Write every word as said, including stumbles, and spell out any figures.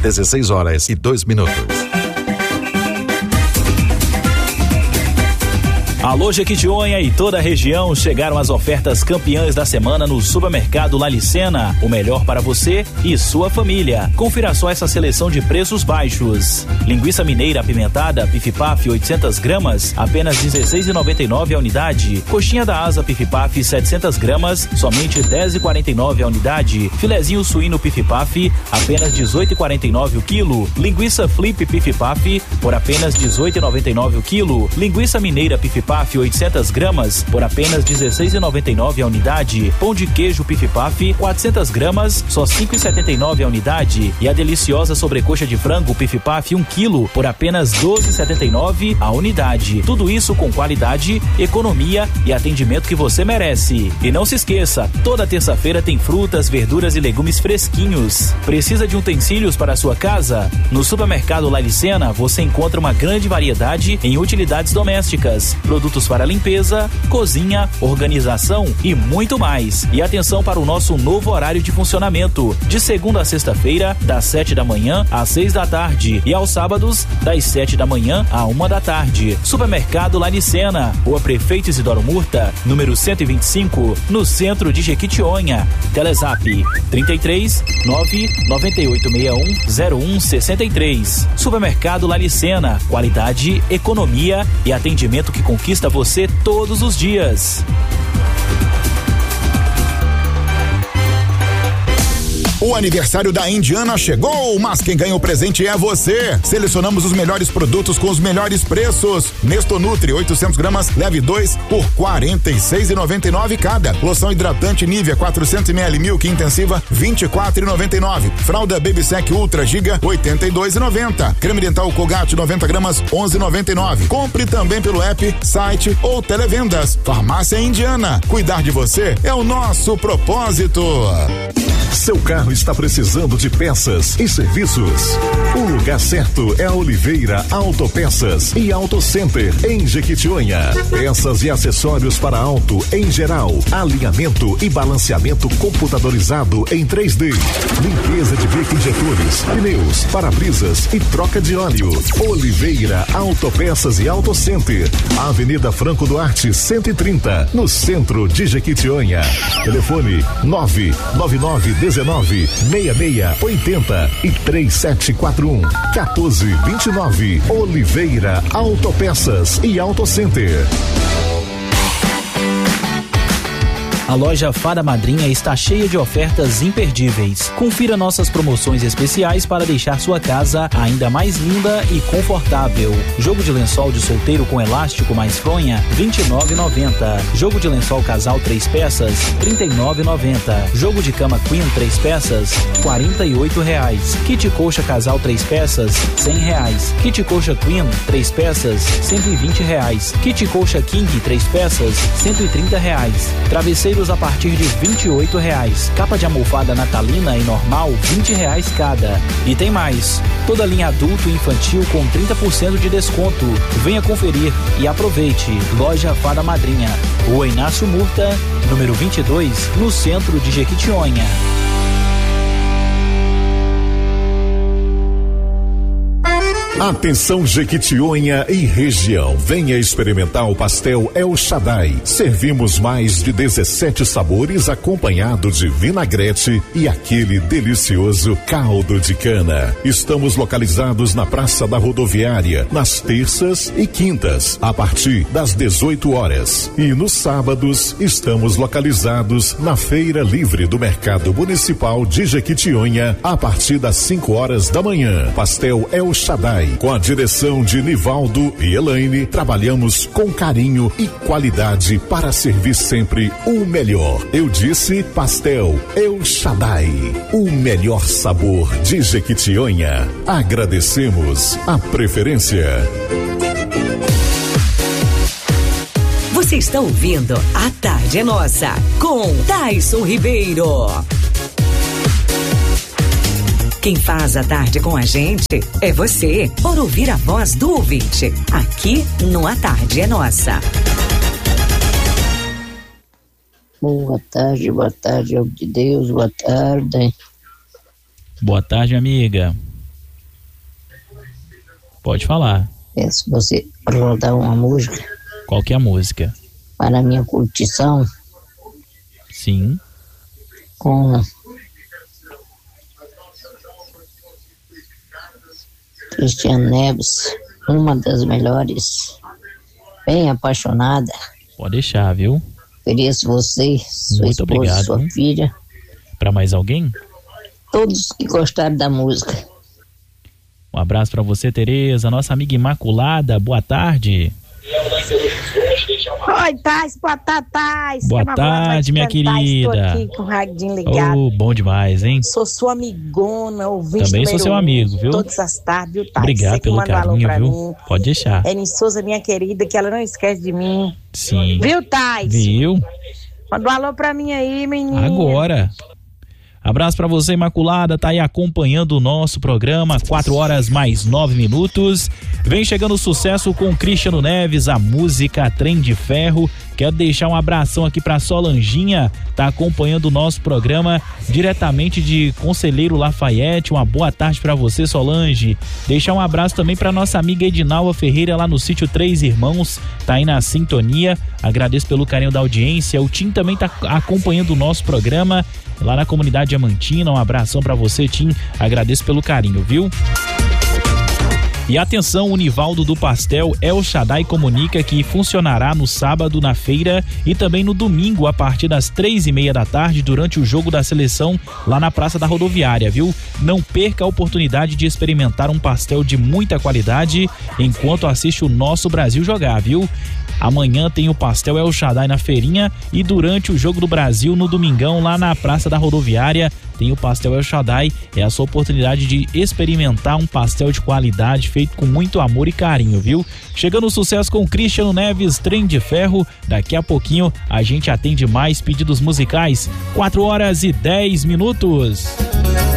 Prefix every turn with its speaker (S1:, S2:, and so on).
S1: dezesseis horas e dois minutos.
S2: Alô Jequitinhonha e toda a região, chegaram as ofertas campeãs da semana no Supermercado Lalicena, o melhor para você e sua família. Confira só essa seleção de preços baixos. Linguiça mineira apimentada Pif-Paf oitocentas gramas, apenas dezesseis reais e noventa e nove centavos a unidade. Coxinha da asa Pif-Paf setecentas gramas, somente dez reais e quarenta e nove centavos a unidade. Filezinho suíno Pif-Paf, apenas dezoito reais e quarenta e nove centavos o quilo. Linguiça Flip Pif-Paf, por apenas dezoito reais e noventa e nove centavos o quilo. Linguiça mineira Pif-Paf oitocentas gramas, por apenas dezesseis reais e noventa e nove centavos a unidade. Pão de queijo Pif-Paf quatrocentas gramas, só cinco reais e setenta e nove centavos a unidade. E a deliciosa sobrecoxa de frango Pif-Paf um quilo, por apenas doze reais e setenta e nove centavos a unidade. Tudo isso com qualidade, economia e atendimento que você merece. E não se esqueça, toda terça-feira tem frutas, verduras e legumes fresquinhos. Precisa de utensílios para a sua casa? No Supermercado Lalicena você encontra uma grande variedade em utilidades domésticas, produtos para limpeza, cozinha, organização e muito mais. E atenção para o nosso novo horário de funcionamento, de segunda a sexta-feira, das sete da manhã às seis da tarde e aos sábados, das sete da manhã à uma da tarde. Supermercado Lalicena, Rua Prefeito Isidoro Murta, número cento e vinte e cinco, no centro de Jequitinhonha. Telezap trinta e três, nove nove oito seis um, zero um seis três. Supermercado Lalicena, qualidade, economia e atendimento que conquista você todos os dias.
S3: O aniversário da Indiana chegou, mas quem ganha o presente é você. Selecionamos os melhores produtos com os melhores preços. Nesto Nutri oitocentas gramas, leve dois por quarenta e seis reais e noventa e nove centavos cada. Loção hidratante Nivea quatrocentos mililitros Milk intensiva vinte e quatro reais e noventa e nove centavos. Fralda Baby Sec Ultra Giga oitenta e dois reais e noventa centavos. Creme dental Colgate noventa gramas onze reais e noventa e nove centavos. Compre também pelo app, site ou televendas. Farmácia Indiana. Cuidar de você é o nosso propósito.
S4: Seu carro está precisando de peças e serviços? O lugar certo é a Oliveira Autopeças e Auto Center em Jequitinhonha. Peças e acessórios para auto em geral, alinhamento e balanceamento computadorizado em três D, limpeza de bico injetores, pneus, para-brisas e troca de óleo. Oliveira Autopeças e Auto Center, Avenida Franco Duarte cento e trinta, no centro de Jequitinhonha. Telefone nove nove nove dezenove, seis seis oitenta e três sete quatro um, quatorze vinte e nove. Oliveira Autopeças e Auto Center.
S2: A loja Fada Madrinha está cheia de ofertas imperdíveis. Confira nossas promoções especiais para deixar sua casa ainda mais linda e confortável. Jogo de lençol de solteiro com elástico mais fronha, vinte e nove reais e noventa centavos. Jogo de lençol casal três peças, trinta e nove reais e noventa centavos. Jogo de cama Queen três peças, quarenta e oito reais. Kit coxa casal três peças, cem reais. Kit coxa Queen três peças, cento e vinte reais. Kit coxa King três peças, cento e trinta reais. Travesseiro a partir de vinte e oito reais. Capa de almofada natalina e normal, vinte reais cada. E tem mais, toda linha adulto e infantil com trinta por cento de desconto. Venha conferir e aproveite. Loja Fada Madrinha, Rua Inácio Murta, número vinte e dois, no centro de Jequitinhonha.
S4: Atenção Jequitinhonha e região, venha experimentar o pastel El Shaddai. Servimos mais de dezessete sabores acompanhado de vinagrete e aquele delicioso caldo de cana. Estamos localizados na Praça da Rodoviária, nas terças e quintas, a partir das dezoito horas. E nos sábados estamos localizados na Feira Livre do Mercado Municipal de Jequitinhonha, a partir das cinco horas da manhã. Pastel El Shaddai, com a direção de Nivaldo e Elaine, trabalhamos com carinho e qualidade para servir sempre o melhor. Eu disse Pastel El Shaddai, o melhor sabor de Jequitinhonha. Agradecemos a preferência.
S5: Você está ouvindo A Tarde é Nossa, com Tyson Ribeiro. Quem faz a tarde com a gente é você, por ouvir a voz do ouvinte, aqui no A Tarde é Nossa.
S6: Boa tarde, boa tarde, homem de Deus, boa tarde.
S2: Boa tarde, amiga. Pode falar.
S6: Peço você para rodar uma música.
S2: Qual que é a música?
S6: Para a minha curtição.
S2: Sim.
S6: Com Cristiano Neves, uma das melhores, bem apaixonada.
S2: Pode deixar, viu?
S6: Ofereço você, sua
S2: Muito
S6: esposa,
S2: obrigado,
S6: sua
S2: hein?
S6: filha.
S2: Para mais alguém?
S6: Todos que gostaram da música.
S2: Um abraço para você, Tereza, nossa amiga Imaculada. Boa tarde.
S7: Oi, Tais, boa tarde, Tais.
S2: Boa tarde, minha querida.
S7: Estou aqui com o radinho ligado.
S2: Oh, bom demais, hein?
S7: Sou sua amigona, ouvinte.
S2: Também sou seu amigo, viu?
S7: Todas as tardes, viu, Tais?
S2: Obrigado pelo carinho, viu?
S7: Mim.
S2: Pode deixar.
S7: Eni Souza, minha querida, que ela não esquece de mim.
S2: Sim.
S7: Viu, Tais?
S2: Viu?
S7: Manda um alô pra mim aí, menina.
S2: Agora. Abraço pra você, Imaculada, tá aí acompanhando o nosso programa, quatro horas mais nove minutos. Vem chegando o sucesso com Cristiano Neves, a música Trem de Ferro. Quero deixar um abração aqui pra Solanginha, tá acompanhando o nosso programa diretamente de Conselheiro Lafayette. Uma boa tarde pra você, Solange. Deixar um abraço também pra nossa amiga Edinalva Ferreira lá no sítio Três Irmãos, tá aí na sintonia. Agradeço pelo carinho da audiência. O Tim também tá acompanhando o nosso programa lá na comunidade Diamantina. Um abração pra você, Tim. Agradeço pelo carinho, viu? E atenção, o Nivaldo do Pastel El Shaddai comunica que funcionará no sábado na feira e também no domingo a partir das três e meia da tarde durante o jogo da seleção lá na Praça da Rodoviária, viu? Não perca a oportunidade de experimentar um pastel de muita qualidade enquanto assiste o nosso Brasil jogar, viu? Amanhã tem o Pastel El Shaddai na feirinha e durante o Jogo do Brasil no domingão lá na Praça da Rodoviária tem o Pastel El Shaddai. É a sua oportunidade de experimentar um pastel de qualidade feito com muito amor e carinho, viu? Chegando o sucesso com Cristiano Neves, Trem de Ferro. Daqui a pouquinho a gente atende mais pedidos musicais. quatro horas e dez minutos.